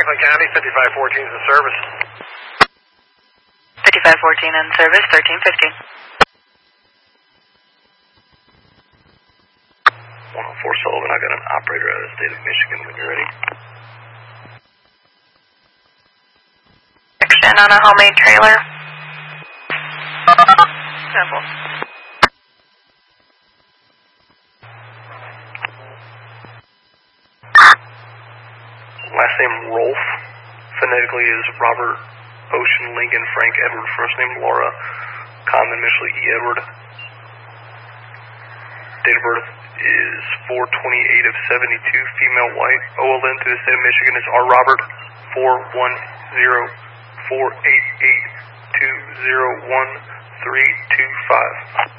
Franklin County, 5514 is in service. 5514 in service, 1350. 104 Sullivan, I got an operator out of the state of Michigan when you're ready. Action on a homemade trailer. Simple. Last name Rolf, phonetically is Robert, Ocean, Lincoln, Frank, Edward, first name Laura, common initially E. Edward. Date of birth is 4/28 of 72, female, white. OLN to the state of Michigan is R. Robert, 410-488-201-325.